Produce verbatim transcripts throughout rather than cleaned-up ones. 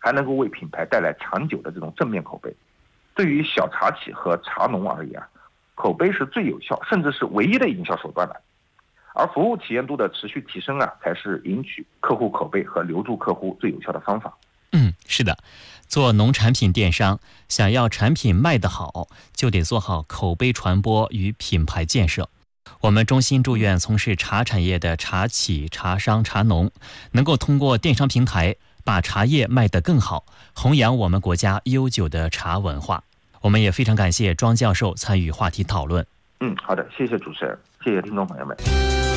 还能够为品牌带来长久的这种正面口碑。对于小茶企和茶农而言，口碑是最有效甚至是唯一的营销手段了。而服务体验度的持续提升啊，才是赢取客户口碑和留住客户最有效的方法。 嗯，是的，做农产品电商，想要产品卖得好，就得做好口碑传播与品牌建设。我们衷心祝愿从事茶产业的茶企、茶商、茶农能够通过电商平台把茶叶卖得更好，弘扬我们国家悠久的茶文化。我们也非常感谢庄教授参与话题讨论。 嗯，好的，谢谢主持人，谢谢听众朋友们。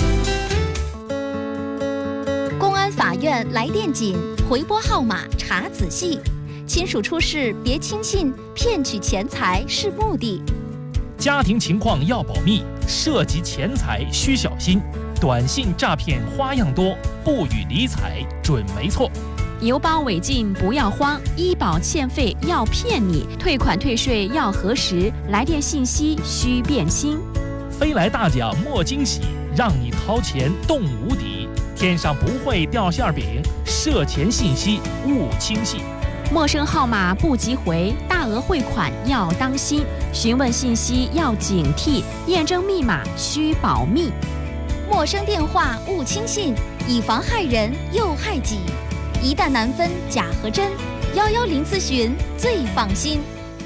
公安法院来电紧，回拨号码查仔细，亲属出事别轻信，骗取钱财是目的。 家庭情况要保密，涉及钱财需小心。短信诈骗花样多，不予理睬准没错。 邮包违禁不要慌，医保欠费要骗你，退款退税要核实，来电信息需辨清。 飞来大奖莫惊喜，让你掏钱动无敌。天上不会掉馅饼，涉钱信息勿轻信。 陌生号码不急回，大额汇款要当心，询问信息要警惕，验证密码需保密。 陌生电话勿轻信，以防害人又害己。一旦难分假和真，幺幺零咨询最放心。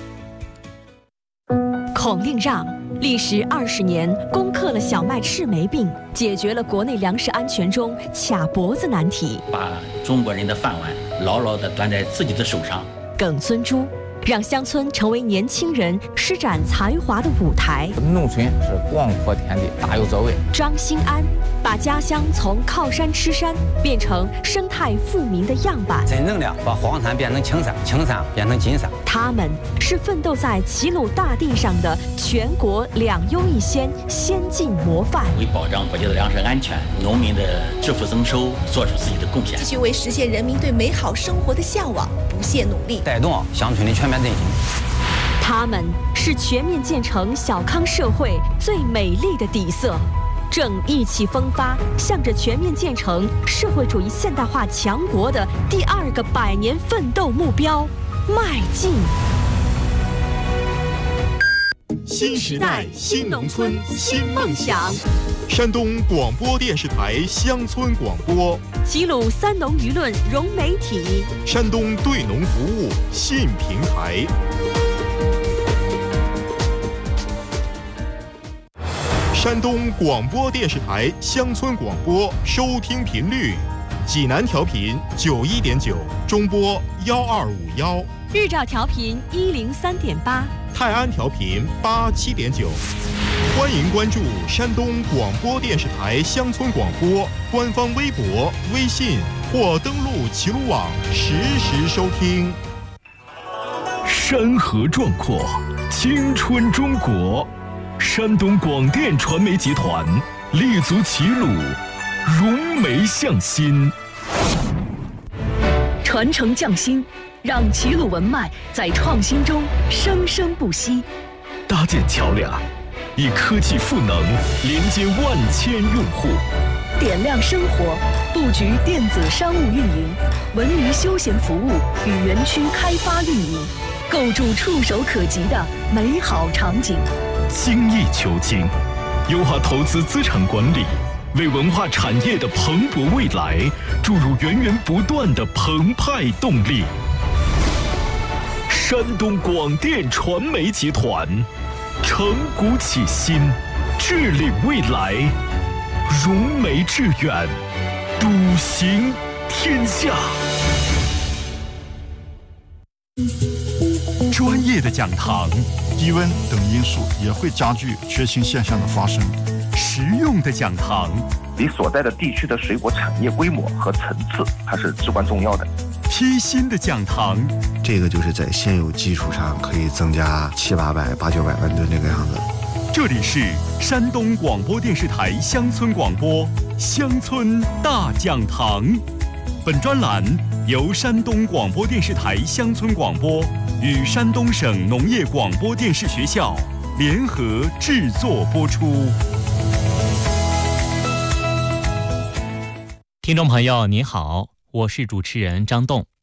孔令让历时二十年，攻克了小麦赤霉病，解决了国内粮食安全中卡脖子难题， 把中国人的饭碗牢牢地端在自己的手上。 耿孙洙让乡村成为年轻人施展才华的舞台。 农村是广阔天地，大有作为。 张兴安把家乡从靠山吃山变成生态富民的样板， 真正的把荒山变成青山，青山变成金山。 他们是奋斗在齐鲁大地上的全国两优一先先进模范， 为保障国家的粮食安全、农民的致富增收做出自己的贡献， 继续为实现人民对美好生活的向往不懈努力， 带动乡村的全面振兴。 他们是全面建成小康社会最美丽的底色，正意气风发，向着全面建成社会主义现代化强国的第二个百年奋斗目标迈进。 新时代新农村新梦想，山东广播电视台乡村广播， 齐鲁三农舆论融媒体， 山东对农服务信平台。山东广播电视台乡村广播收听频率：济南调频九一点九，中波幺二五幺； 日照调频一零三点八， 泰安调频八七点九。欢迎关注山东广播电视台乡村广播官方微博、微信或登录齐鲁网实时收听。 山河壮阔，青春中国。山东广电传媒集团立足齐鲁，融媒向心， 传承匠心，让齐鲁文脉在创新中生生不息。 搭建桥梁，以科技赋能连接万千用户， 点亮生活，布局电子商务运营、文娱休闲服务与园区开发运营，构筑触手可及的美好场景。 精益求精，优化投资资产管理，为文化产业的蓬勃未来注入源源不断的澎湃动力。山东广电传媒集团，承鼓起心，致力未来，融媒致远，笃行天下。 专业的讲堂， 低温等因素也会加剧缺氢现象的发生。 实用的讲堂， 你所在的地区的水果产业规模和层次，它是至关重要的。 贴心的讲堂， 这个就是在现有基础上可以增加七八百、八九百万吨这个样子。 这里是山东广播电视台乡村广播乡村大讲堂，本专栏由山东广播电视台乡村广播与山东省农业广播电视学校联合制作播出。 听众朋友您好，我是主持人张栋。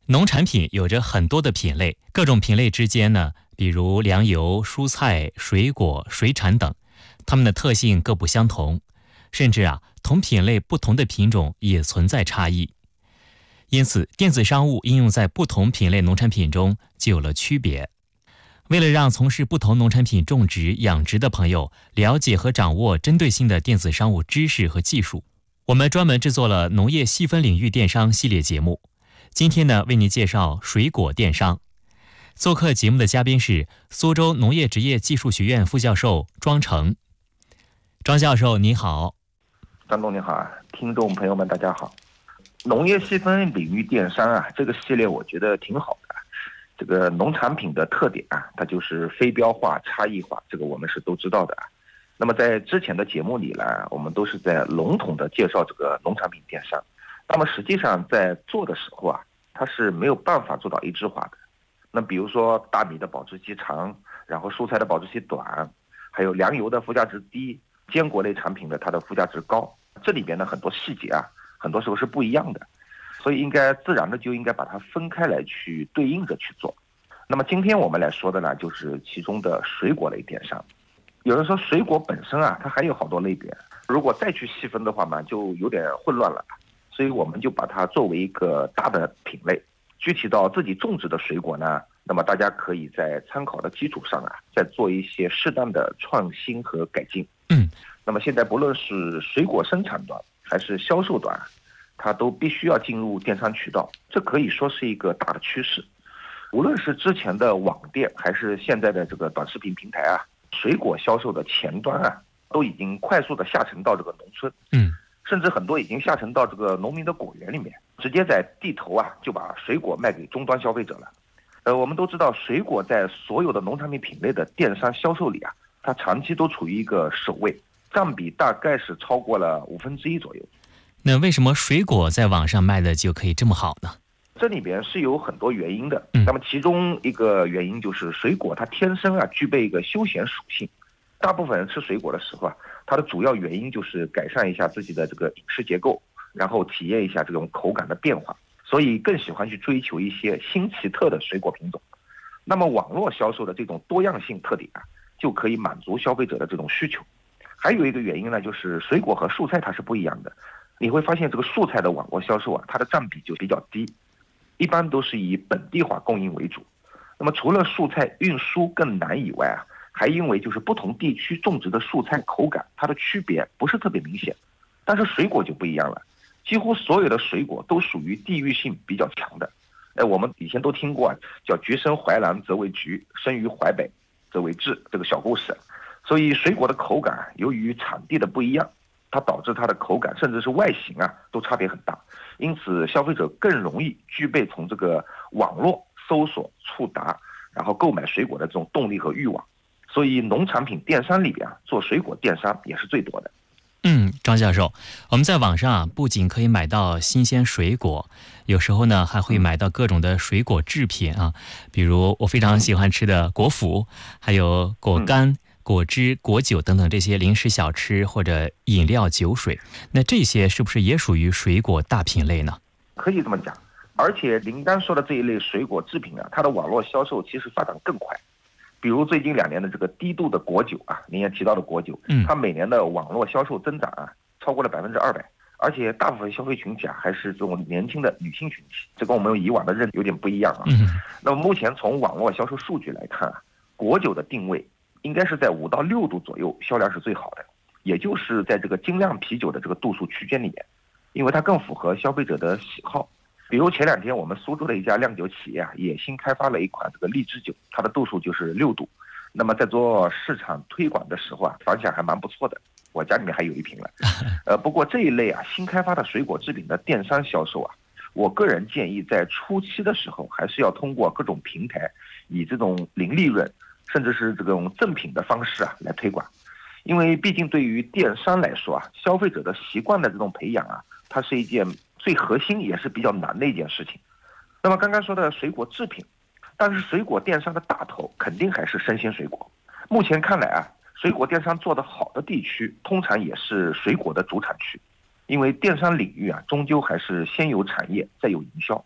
农产品有着很多的品类，各种品类之间呢，比如粮油、蔬菜、水果、水产等，它们的特性各不相同，甚至啊，同品类不同的品种也存在差异。因此，电子商务应用在不同品类农产品中就有了区别。为了让从事不同农产品种植、养殖的朋友了解和掌握针对性的电子商务知识和技术，我们专门制作了农业细分领域电商系列节目。今天呢，为您介绍水果电商。做客节目的嘉宾是苏州农业职业技术学院副教授庄成。庄教授你好。 张总你好啊，听众朋友们大家好。农业细分领域电商啊，这个系列我觉得挺好的。这个农产品的特点啊，它就是非标化、差异化，这个我们是都知道的。那么在之前的节目里呢，我们都是在笼统的介绍这个农产品电商。那么实际上在做的时候啊，它是没有办法做到一致化的。那比如说大米的保质期长，然后蔬菜的保质期短，还有粮油的附加值低，坚果类产品的它的附加值高，这里边的很多细节啊，很多时候是不一样的。所以应该自然的就应该把它分开来去对应着去做。那么今天我们来说的呢，就是其中的水果类电商。有人说水果本身啊，它还有好多类别，如果再去细分的话嘛，就有点混乱了。所以我们就把它作为一个大的品类。具体到自己种植的水果呢，那么大家可以在参考的基础上啊，再做一些适当的创新和改进。 嗯， 那么现在不论是水果生产端还是销售端，它都必须要进入电商渠道，这可以说是一个大的趋势。无论是之前的网店，还是现在的这个短视频平台啊，水果销售的前端啊，都已经快速的下沉到这个农村， 嗯， 甚至很多已经下沉到这个农民的果园里面，直接在地头啊就把水果卖给终端消费者了。呃，我们都知道，水果在所有的农产品品类的电商销售里啊，它长期都处于一个首位，占比大概是超过了五分之一左右。 那为什么水果在网上卖的就可以这么好呢？ 这里边是有很多原因的。那么其中一个原因就是水果它天生啊具备一个休闲属性。大部分人吃水果的时候啊，它的主要原因就是改善一下自己的这个饮食结构，然后体验一下这种口感的变化，所以更喜欢去追求一些新奇特的水果品种。那么网络销售的这种多样性特点啊，就可以满足消费者的这种需求。还有一个原因呢，就是水果和蔬菜它是不一样的。你会发现这个蔬菜的网络销售啊，它的占比就比较低，一般都是以本地化供应为主。那么除了蔬菜运输更难以外啊，还因为就是不同地区种植的蔬菜口感它的区别不是特别明显。但是水果就不一样了，几乎所有的水果都属于地域性比较强的。哎，我们以前都听过啊，叫橘生淮南则为橘，生于淮北则为枳这个小故事。所以水果的口感由于产地的不一样，它导致它的口感甚至是外形啊都差别很大，因此消费者更容易具备从这个网络搜索触达，然后购买水果的这种动力和欲望。所以农产品电商里边啊，做水果电商也是最多的。 嗯，张教授，我们在网上啊，不仅可以买到新鲜水果，有时候呢还会买到各种的水果制品啊，比如我非常喜欢吃的果脯，还有果干、嗯果汁、果酒等等这些零食小吃或者饮料酒水，那这些是不是也属于水果大品类呢？ 可以这么讲，而且林丹说的这一类水果制品啊，它的网络销售其实发展更快。比如最近两年的这个低度的果酒啊，您也提到的果酒，它每年的网络销售增长啊，超过了百分之二百，而且大部分消费群体啊，还是这种年轻的女性群体，这跟我们以往的认有点不一样啊。 嗯、 那么目前从网络销售数据来看啊，果酒的定位应该是在五到六度左右，销量是最好的，也就是在这个精酿啤酒的这个度数区间里面，因为它更符合消费者的喜好。比如前两天我们苏州的一家酿酒企业啊，也新开发了一款这个荔枝酒，它的度数就是六度。那么在做市场推广的时候啊，反响还蛮不错的，我家里面还有一瓶了。呃，不过这一类啊新开发的水果制品的电商销售啊，我个人建议在初期的时候，还是要通过各种平台，以这种零利润甚至是这种赠品的方式啊来推广。因为毕竟对于电商来说啊，消费者的习惯的这种培养啊，它是一件最核心也是比较难的一件事情。那么刚刚说的水果制品，但是水果电商的大头肯定还是生鲜水果。目前看来啊，水果电商做得好的地区，通常也是水果的主产区。因为电商领域啊，终究还是先有产业再有营销。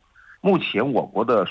目前我国的